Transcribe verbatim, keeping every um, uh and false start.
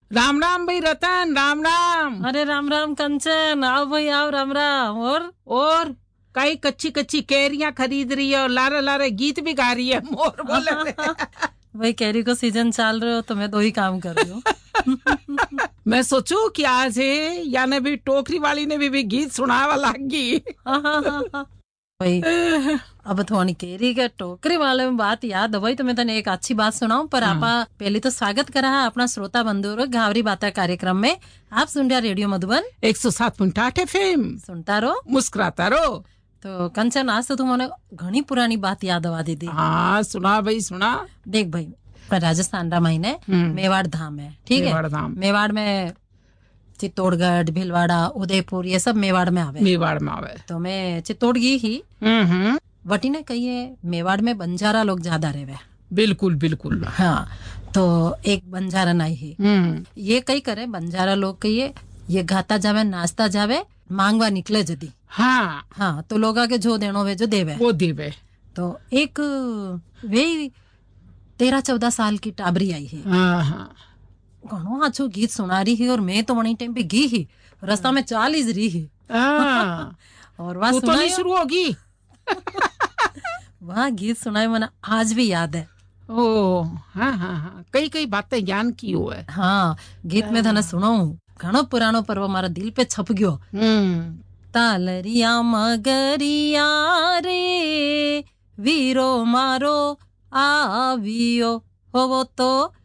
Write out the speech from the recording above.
राम राम भाई रतन, राम राम। अरे राम राम कंचन, आओ भाई आओ, राम राम। और और कई कच्ची कच्ची कैरियां खरीद रही है और लारे लारे गीत भी गा रही है, मोर बोले भाई कैरी को सीजन चल रहे हो तो मैं दो ही काम कर रही हूँ। मैं सोचू कि आज है यानी भी टोकरी वाली ने भी, भी गीत सुनावा लागी। भाई अब थोड़ी केरी के टोकरी वाले में बात याद है भाई, तो मैं तने एक अच्छी बात सुनाऊं। पर आपा पहले तो स्वागत करा है अपना श्रोता बंधु घावरी बाता कार्यक्रम में। आप सुन रहे रेडियो मधुबन एक सौ सात पॉइंट आठ एफ एम। सुनता रहो, मुस्कुराता रहो। तो कंचन आज तो तुमने घनी पुरानी बात याद आवा दी थी। हाँ सुना भाई सुना। देख भाई, राजस्थान रा महीने मेवाड़ धाम है, ठीक है। मेवाड़ धाम, मेवाड़ में चित्तौड़गढ़, भीलवाड़ा, उदयपुर ये सब मेवाड़ में आवे। मेवाड़ में आवे। तो मैं चित्तौड़ गई ही, वटी ने कहिए मेवाड़ में बंजारा लोग ज्यादा रहे। बिल्कुल बिल्कुल। हाँ, तो एक बंजारा नहीं है, ये कई करे बंजारा लोग कहिए ये गाता जावे, नाचता जावे, मांगवा निकले जदी। हाँ हाँ, तो लोग आगे जो देनो वे जो देवे वो देवे। तो एक वे तेरह चौदह साल की टाबरी आई है। हाँ हाँ, घणो अच्छो गीत सुना रही है और मैं तो वही टाइम पे गी ही, रास्ता में चाल ही रही है। और वहाँ तो नहीं शुरू होगी। वहाँ गीत सुनाए मना आज भी याद है। ओ हाँ हाँ हाँ, कई कई बातें ज्ञान की हो है। हाँ, गीत में थाने सुनाऊं, घणो पुरानो पर्व हमारा दिल पे छप गयो। तालरिया मगरिया रे वीरो मारो आवियो हो वो तो